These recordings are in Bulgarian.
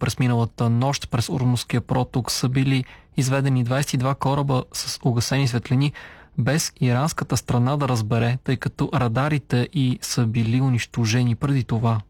през миналата нощ през Ормузския проток са били изведени 22 кораба с угасени светлини, без иранската страна да разбере, тъй като радарите и са били унищожени преди това.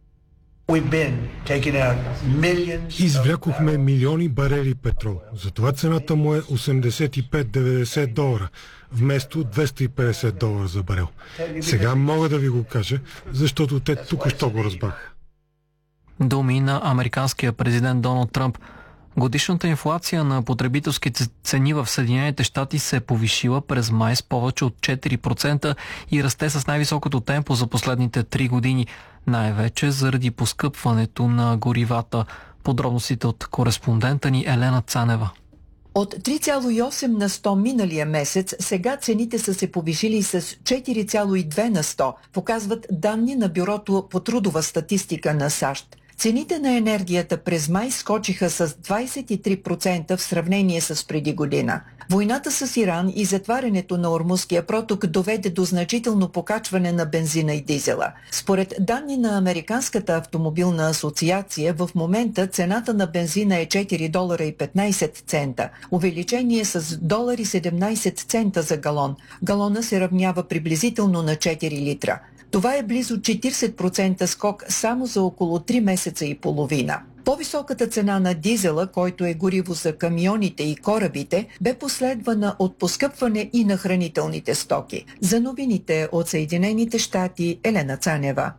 Извлякохме милиони барели петрол. Затова цената му е $85-90, вместо $250 за барел. Сега мога да ви го кажа, защото те току-що го разбраха. Думи на американския президент Доналд Тръмп. Годишната инфлация на потребителските цени в Съединените щати се е повишила през май с повече от 4% и расте с най-високото темпо за последните 3 години, най-вече заради поскъпването на горивата. Подробностите от кореспондента ни Елена Цанева. От 3,8 на 100 миналия месец, сега цените са се повишили с 4,2 на 100, показват данни на Бюрото по трудова статистика на САЩ. Цените на енергията през май скочиха с 23% в сравнение с преди година. Войната с Иран и затварянето на Ормузския проток доведе до значително покачване на бензина и дизела. Според данни на Американската автомобилна асоциация, в момента цената на бензина е $4,15, увеличение с $1,17 за галон. Галона се равнява приблизително на 4 литра. Това е близо 40% скок само за около 3 месеца и половина. По-високата цена на дизела, който е гориво за камионите и корабите, бе последвана от поскъпване и на хранителните стоки. За новините от Съединените щати, Елена Цанева.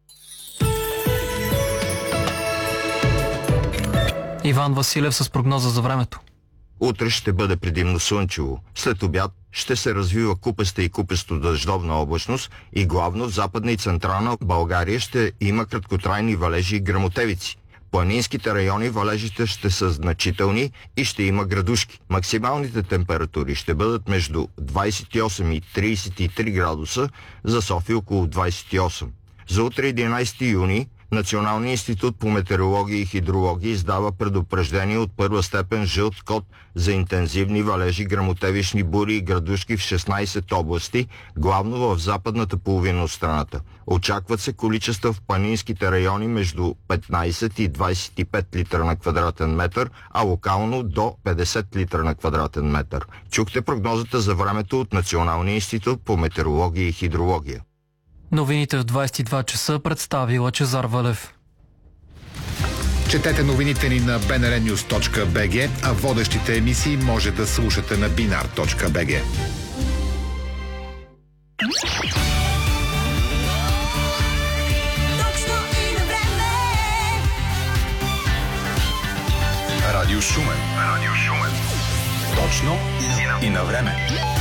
Иван Василев с прогноза за времето. Утре ще бъде предимно слънчево. След обяд ще се развива купеста и купесто дъждовна облачност и главно в Западна и Централна България ще има краткотрайни валежи и гръмотевици. В планинските райони валежите ще са значителни и ще има градушки. Максималните температури ще бъдат между 28 и 33 градуса, за София около 28. За утре 11 юни Националният институт по метеорология и хидрология издава предупреждение от първа степен жълт код за интензивни валежи, гръмотевични бури и градушки в 16 области, главно в западната половина от страната. Очакват се количества в планинските райони между 15 и 25 литра на квадратен метър, а локално до 50 литра на квадратен метър. Чухте прогнозата за времето от Националния институт по метеорология и хидрология. Новините в 22 часа представи Лъчезар Валев. Четете новините ни на bnrnews.bg, а водещите емисии може да слушате на binar.bg. Радио Шумен. Точно и на време.